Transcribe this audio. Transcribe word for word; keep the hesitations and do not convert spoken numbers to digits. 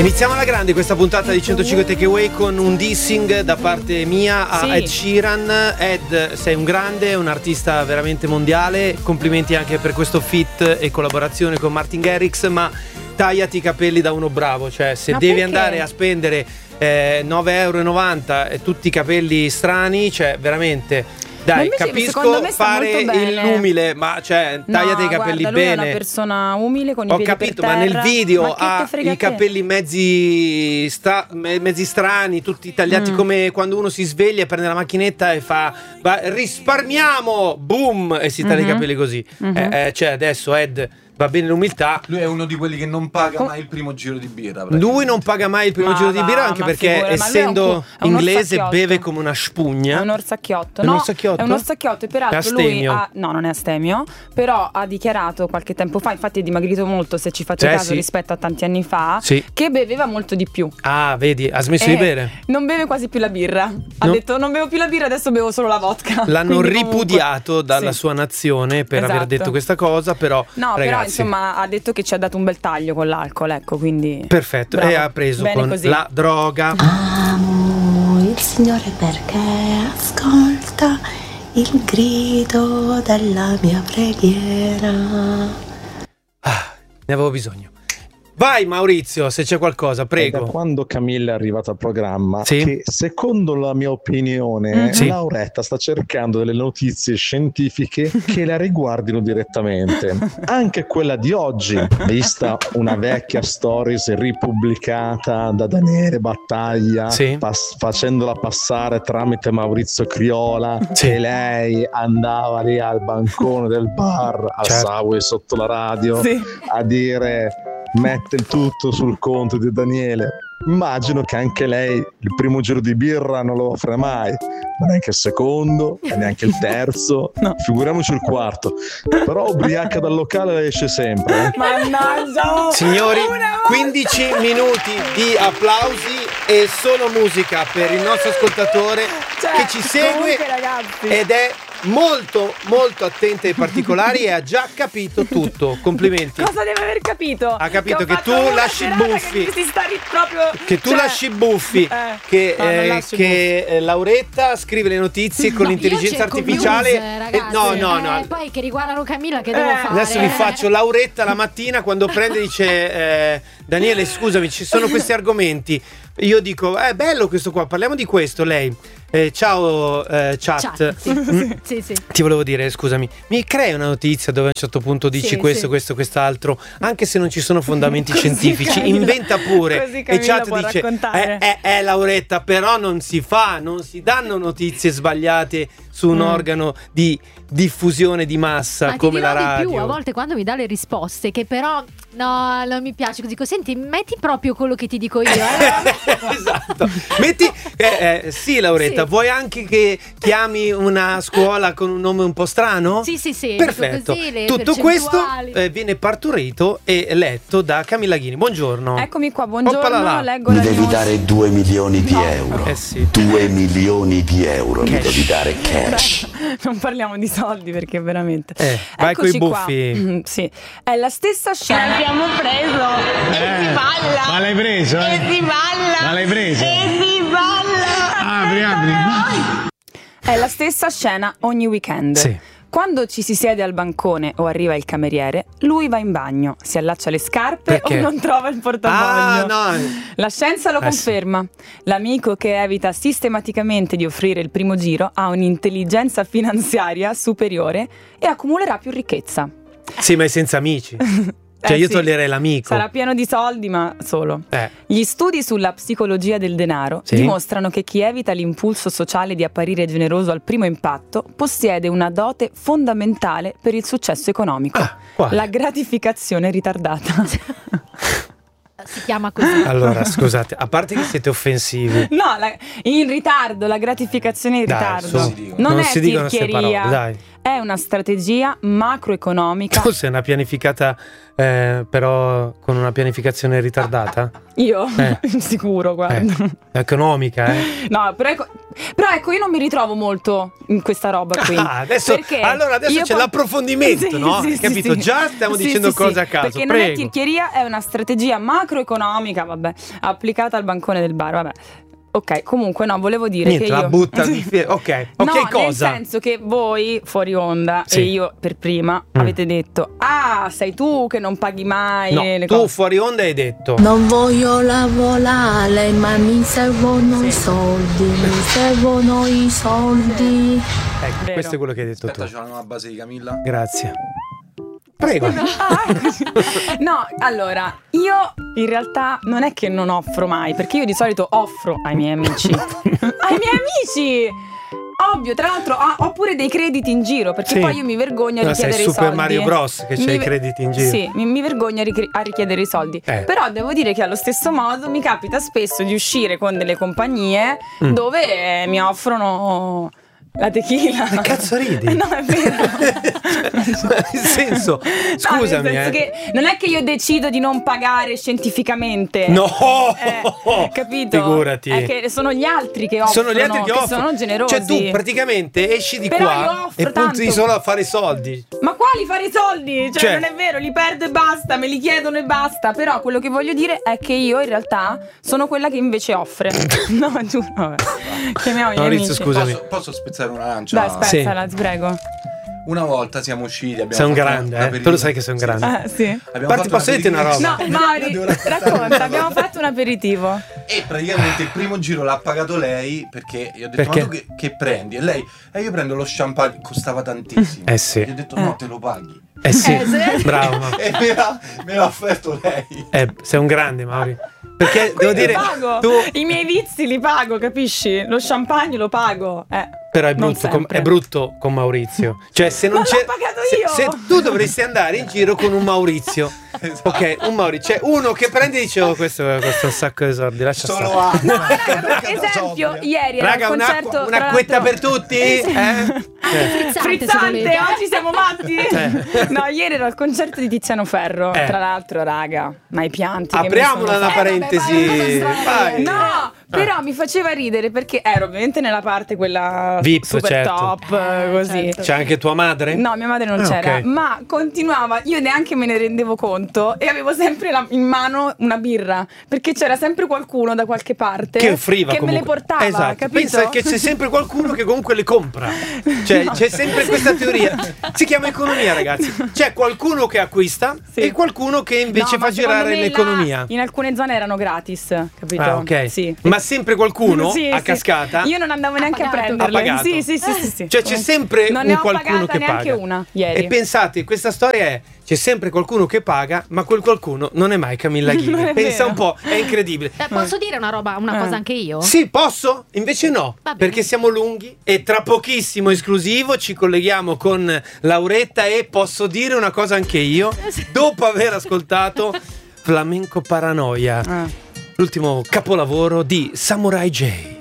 Iniziamo alla grande questa puntata di centocinque Takeaway con un dissing da parte mia a Sì. Ed Sheeran. Ed, sei un grande, un artista veramente mondiale. Complimenti anche per questo feat e collaborazione con Martin Garrix, ma tagliati i capelli da uno bravo. Cioè, se Ma devi perché? andare a spendere eh, nove virgola novanta euro e tutti i capelli strani, cioè veramente. Dai, invece, capisco secondo me sta fare molto bene. l'umile, ma cioè tagliate No, i capelli guarda, lui è bene. una persona umile con i Ho piedi capito, per ma terra. nel video Ma che te ha frega i te? capelli mezzi, sta, me- mezzi strani, tutti tagliati Mm. come quando uno si sveglia e prende la macchinetta e fa va, risparmiamo, boom, e si taglia Mhm. i capelli così. Mhm. Eh, eh, cioè adesso Ed va bene l'umiltà. Lui è uno di quelli che non paga Com- mai il primo giro di birra. Lui non paga mai il primo Ma giro di va, birra, anche ma perché figura, ma lui è un essendo cu- è un inglese orsacchiotto. beve come una spugna. È un orsacchiotto. È un No, orsacchiotto? È un orsacchiotto e peraltro È lui astemio. ha, no, non è astemio, però ha dichiarato qualche tempo fa, infatti è dimagrito molto se ci fate Eh, caso sì. rispetto a tanti anni fa, Sì. che beveva molto di più. Ah, vedi, ha smesso di E bere. Non beve quasi più la birra. Ha No. detto non bevo più la birra, adesso bevo solo la vodka. L'hanno Quindi comunque- ripudiato dalla Sì. sua nazione per aver Esatto. detto questa cosa, però No, ragazzi, però insomma ha detto che ci ha dato un bel taglio con l'alcol, ecco, quindi perfetto. bravo. E ha preso Bene con così. la droga. Amo il Signore perché ascolta il grido della mia preghiera. Ah, ne avevo bisogno. Vai Maurizio, se c'è qualcosa, È da prego. quando Camilla è arrivata al programma Sì. che, secondo la mia opinione, Mm. Sì. Lauretta sta cercando delle notizie scientifiche che la riguardino direttamente. Anche quella di oggi, vista una vecchia stories ripubblicata da Daniele Battaglia, Sì. pas- facendola passare tramite Maurizio Criola, Sì. che lei andava lì al bancone del bar a Certo. Subway sotto la radio Sì. a dire mette il tutto sul conto di Daniele. Immagino che anche lei il primo giro di birra non lo offre mai, ma neanche il secondo, e neanche il terzo, No. figuriamoci il quarto. Però ubriaca dal locale esce sempre. eh. Mannaggia! Signori, Una- quindici minuti di applausi e solo musica per il nostro ascoltatore Cioè, che ci segue comunque, ragazzi. ed è molto molto attento ai particolari e ha già capito tutto. Complimenti. Cosa deve aver capito? Ha capito ho che fatto tu una lasci i serata buffi. Che si sta ri- proprio Che tu cioè- lasci i buffi, Eh, che, no, non eh, lascio i che eh, Lauretta scrive le notizie con No, l'intelligenza io cerco artificiale. news, ragazzi. Eh, no, no, no. Eh, poi che riguardano Camilla, che Eh, devo fare? Adesso vi faccio Lauretta la mattina quando prende e dice eh, Daniele, scusami, ci sono questi argomenti. Io dico, è bello questo qua, parliamo di questo. Lei, eh, ciao eh, chat. Chat, sì. Mm, Sì, sì. Ti volevo dire, scusami, mi crei una notizia dove a un certo punto dici Sì, questo, sì. questo, quest'altro, anche se non ci sono fondamenti Così scientifici, Camilla- inventa pure. così E Camilla chat può dice, raccontare. eh, eh, eh, Lauretta, però non si fa, non si danno notizie sbagliate su un Mm. organo di diffusione di massa Ma ti come la dirò radio. di più, a volte quando mi dà le risposte, che però no, non mi piace, così dico, senti, metti proprio quello che ti dico io. eh. Esatto. Metti, eh, eh, sì, Lauretta, Sì. vuoi anche che chiami una scuola con un nome un po' strano? Sì, sì, sì. Perfetto. proprio così, le Tutto questo percentuali. eh, viene partorito e letto da Camilla Ghini. Buongiorno. Eccomi qua, Oppala là. buongiorno, leggo Mi la devi news. dare due milioni di No. euro. Eh sì. Due milioni di euro mi Cash. devi dare cash. Non parliamo di soldi perché veramente. Eh, vai coi Eccoci qua. buffi. Mm, sì, è la stessa scena. L'abbiamo preso e si balla. Ma l'hai preso? E Eh? si balla. Ma l'hai preso? E si balla. Apri, apri. È la stessa scena ogni weekend. Sì. Quando ci si siede al bancone o arriva il cameriere, lui va in bagno, si allaccia le scarpe Perché? o non trova il portafoglio. Ah, no. La scienza lo Eh, sì. conferma. L'amico che evita sistematicamente di offrire il primo giro ha un'intelligenza finanziaria superiore e accumulerà più ricchezza. Sì, ma è senza amici. Cioè, Eh io sì. toglierei l'amico. Sarà pieno di soldi, ma solo. Eh. Gli studi sulla psicologia del denaro Sì. dimostrano che chi evita l'impulso sociale di apparire generoso al primo impatto possiede una dote fondamentale per il successo economico. Ah, quale? La gratificazione ritardata. Si chiama così. Allora, scusate, a parte che siete offensivi. No, la- in ritardo, la gratificazione in Dai, ritardo. su. Non, Non è si dicono queste tirchieria. parole, dai. è una strategia macroeconomica. Tu sei una pianificata, eh, però con una pianificazione ritardata? Io? Eh. Sicuro, guarda. Eh, economica, eh? No, però ecco, però ecco, io non mi ritrovo molto in questa roba qui. Ah, adesso, Perché allora adesso io c'è po- l'approfondimento, Sì, no? sì, Hai sì, capito? sì. Già stiamo Sì, dicendo sì, cose sì. a caso. Perché non è Prego. tirchieria, è una strategia macroeconomica, vabbè, applicata al bancone del bar, vabbè. Ok, comunque no, volevo dire Niente, che la io butta di fie- Ok, ok, no, cosa? nel senso che voi fuori onda Sì. e io per prima Mm. avete detto: "Ah, sei tu che non paghi mai No, le tu cose". fuori onda hai detto Non voglio lavorare, ma mi servono i soldi, mi servono i soldi. Ecco, Vero. questo è quello che hai detto Aspetta, tu. c'è una nuova base di Camilla. Grazie. Prego. Ah, no, allora, io in realtà non è che non offro mai, perché io di solito offro ai miei amici. Ai miei amici! Ovvio, tra l'altro ho, ho pure dei crediti in giro, perché Sì. poi io mi vergogno a No, sei richiedere i Super soldi. Mario Bros che c'hai Mi i ve- crediti in giro. Sì, mi, mi vergogno a, ricri- a richiedere i soldi. Eh. Però devo dire che allo stesso modo mi capita spesso di uscire con delle compagnie Mm. dove eh, mi offrono la tequila. Che cazzo ridi? No, è vero. Nel senso, No, scusami, nel senso eh. che non è che io decido di non pagare scientificamente. No! Eh, capito? Figurati. È che sono gli altri che offrono, Sono gli altri che, offrono. sono generosi. Cioè tu praticamente esci di Però io qua offro e punti tanto. solo a fare i soldi. Ma quali fare i soldi? Cioè, Cioè- non è vero, li perdo e basta, me li chiedono e basta. Però quello che voglio dire è che io in realtà sono quella che invece offre. No, giuro. vabbè. Chiamiamo i miei Maurizio, amici. scusami. Posso, posso spezzare una lancia? Dai, spezzala, ti prego. Una volta siamo usciti, abbiamo Sei un fatto grande, una eh. perina- Tu lo sai che sei un Sì, grande. Ah, sì. Abbiamo Parti, fatto posso dirti una perina- roba? No, Mauri, Devo raccontare racconta, questa abbiamo cosa. fatto un aperitivo. E praticamente il primo giro l'ha pagato lei perché io ho detto Perché? ma tu che, che prendi? E lei, eh io prendo lo champagne, costava tantissimo. Eh sì. Gli ho detto no, te lo paghi. Eh sì, Eh, sì. bravo. Ma... E me l'ha, me l'ha offerto lei. Eh, sei un grande, Mauri. Perché devo Quindi dire, pago. tu I miei vizi li pago, capisci? Lo champagne lo pago. Eh. però è Non brutto, com- sempre. è brutto con Maurizio. Cioè, se non Ma c'è l'ho pagato se, io. se tu dovresti andare in giro con un Maurizio. Esatto. Ok, un Maurizio, cioè uno che prende e dice "Oh, questo costa un sacco di soldi, lascia Solo stare". acqua. No, raga, per esempio, ieri era Raga, il un'acqua- concerto un'acquetta tra per l'altro- tutti? Eh? Eh. Frizzante, se Frizzante, volete. oggi siamo matti. Eh. No, ieri era il concerto di Tiziano Ferro. Eh. Tra l'altro, raga, ma i pianti. che mi Apriamola sono una fatti. parentesi. vabbè, vai, Vai. No, però mi faceva ridere perché ero ovviamente nella parte quella V I P, super certo. top, eh, così. Certo. C'è anche tua madre? No, mia madre non Ah, c'era, ok. ma continuava, io neanche me ne rendevo conto e avevo sempre la- in mano una birra, perché c'era sempre qualcuno da qualche parte Che offriva che comunque. me le portava, Esatto. capito? Pensa che c'è sempre qualcuno che comunque le compra. Cioè, c'è sempre questa teoria. Si chiama economia, ragazzi. C'è qualcuno che acquista Sì. e qualcuno che invece No, ma fa secondo girare me là l'economia. in alcune zone erano gratis, capito? Ah, ok. Sì. Ma sempre qualcuno Sì, a sì. cascata? Io non andavo neanche a pagato. prenderle. Ha pagato. Sì, sì, sì, sì, sì. Cioè c'è sempre non un ne ho qualcuno pagata che neanche paga. una ieri. E pensate, questa storia è c'è sempre qualcuno che paga, ma quel qualcuno non è mai Camilla Ghini. Non è Pensa vero. un po', è incredibile. Eh, posso dire una roba, una Eh. cosa anche io? Sì, posso? Invece no, Va bene. perché siamo lunghi e tra pochissimo esclusivo ci colleghiamo con Lauretta e posso dire una cosa anche io, dopo aver ascoltato Flamenco Paranoia, Ah. l'ultimo capolavoro di Samurai J.